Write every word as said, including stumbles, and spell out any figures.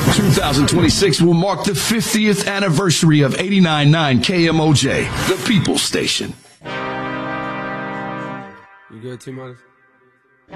twenty twenty-six will mark the fiftieth anniversary of eighty-nine point nine K M O J, the People's Station. You good, T-Minus?